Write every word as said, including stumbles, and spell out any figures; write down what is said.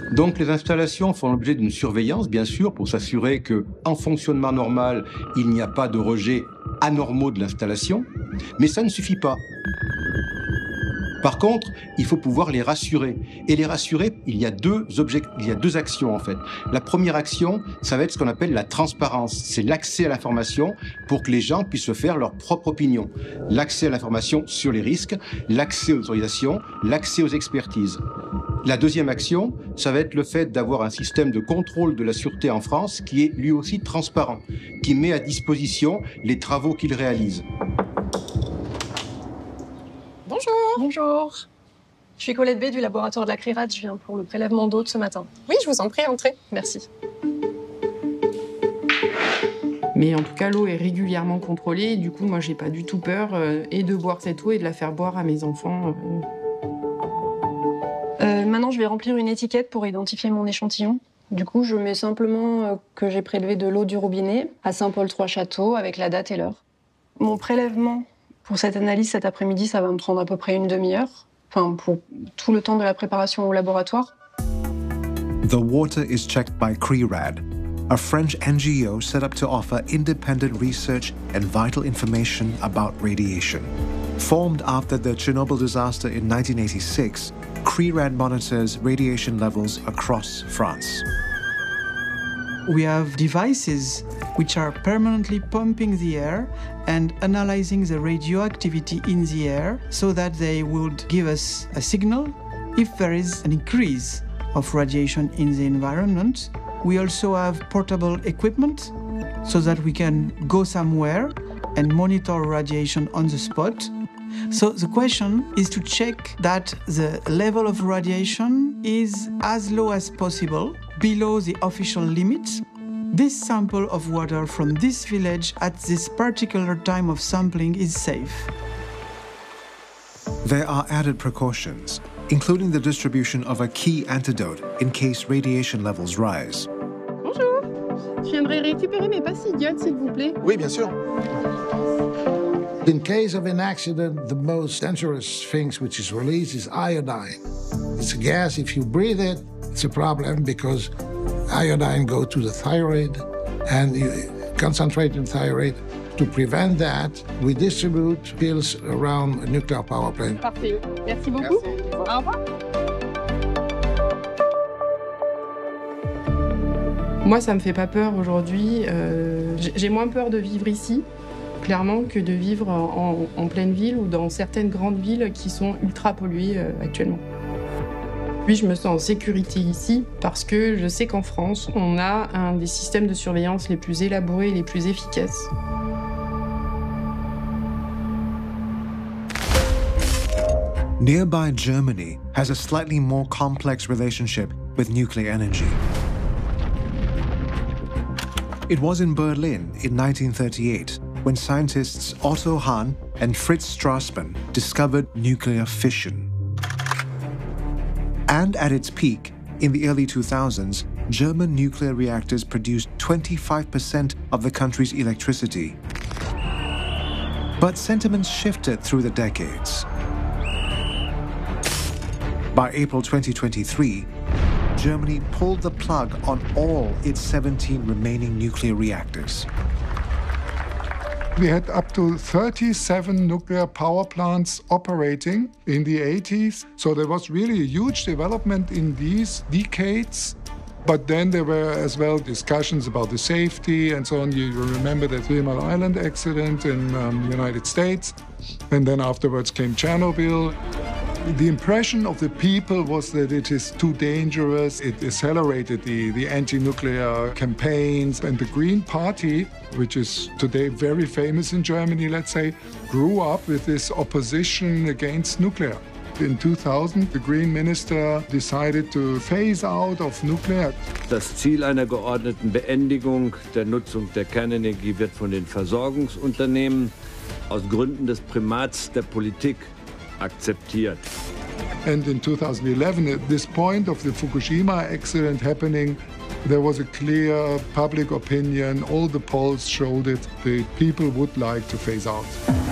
Donc les installations font l'objet d'une surveillance, bien sûr, pour s'assurer qu'en fonctionnement normal, il n'y a pas de rejets anormaux de l'installation, mais ça ne suffit pas. Par contre, il faut pouvoir les rassurer. Et les rassurer, il y a deux objectifs, il y a deux actions en fait. La première action, ça va être ce qu'on appelle la transparence. C'est l'accès à l'information pour que les gens puissent se faire leur propre opinion. L'accès à l'information sur les risques, l'accès aux autorisations, l'accès aux expertises. La deuxième action, ça va être le fait d'avoir un système de contrôle de la sûreté en France qui est lui aussi transparent, qui met à disposition les travaux qu'il réalise. Bonjour. Bonjour. Je suis Colette B du laboratoire de la CRIRAD. Je viens pour le prélèvement d'eau de ce matin. Oui, je vous en prie, entrez. Merci. Mais en tout cas, l'eau est régulièrement contrôlée. Et du coup, moi, j'ai pas du tout peur euh, et de boire cette eau et de la faire boire à mes enfants. Euh... Euh, maintenant, je vais remplir une étiquette pour identifier mon échantillon. Du coup, je mets simplement euh, que j'ai prélevé de l'eau du robinet à Saint-Paul-Trois-Châteaux avec la date et l'heure. Mon prélèvement pour cette analyse cet après-midi, ça va me prendre à peu près une demi-heure. Enfin, pour tout le temps de la préparation au laboratoire. The water is checked by CRIRAD, a French N G O set up to offer independent research and vital information about radiation. Formed after the Chernobyl disaster in nineteen eighty-six, CRIRAD monitors radiation levels across France. We have devices which are permanently pumping the air and analyzing the radioactivity in the air so that they would give us a signal if there is an increase of radiation in the environment. We also have portable equipment so that we can go somewhere and monitor radiation on the spot. So the question is to check that the level of radiation is as low as possible, below the official limits. This sample of water from this village at this particular time of sampling is safe. There are added precautions, including the distribution of a key antidote in case radiation levels rise. Bonjour, je viendrais récupérer mes pastilles d'iode, s'il vous plaît. Oui, bien sûr. In case of an accident, the most dangerous things which is released is iodine. It's a gas, if you breathe it, it's a problem because iodine goes to the thyroid and you concentrate in thyroid. To prevent that, we distribute pills around a nuclear power plant. Parfait. Merci beaucoup. Merci. Au revoir. Moi, ça me fait pas peur aujourd'hui. Euh, j'ai moins peur de vivre ici, clairement, que de vivre en, en, en pleine ville ou dans certaines grandes villes qui sont ultra polluées euh, actuellement. Oui, je me sens en sécurité ici parce que je sais qu'en France, on a un des systèmes de surveillance les plus élaborés et les plus efficaces. Nearby Germany has a slightly more complex relationship with nuclear energy. It was in Berlin in nineteen thirty-eight when scientists Otto Hahn and Fritz Strassmann discovered nuclear fission. And at its peak, in the early two thousands, German nuclear reactors produced twenty-five percent of the country's electricity. But sentiments shifted through the decades. By April twenty twenty-three, Germany pulled the plug on all its seventeen remaining nuclear reactors. We had up to thirty-seven nuclear power plants operating in the eighties. So there was really a huge development in these decades. But then there were as well discussions about the safety and so on. You remember the Three Mile Island accident in um, the United States. And then afterwards came Chernobyl. The impression of the people was that it is too dangerous. It accelerated the, the anti-nuclear campaigns. And the Green Party, which is today very famous in Germany, let's say, grew up with this opposition against nuclear. In two thousand, the Green Minister decided to phase out of nuclear. Das Ziel einer geordneten Beendigung der Nutzung der Kernenergie wird von den Versorgungsunternehmen aus Gründen des Primats der Politik akzeptiert. And in two thousand eleven, at this point of the Fukushima accident happening, there was a clear public opinion. All the polls showed it. The people would like to phase out.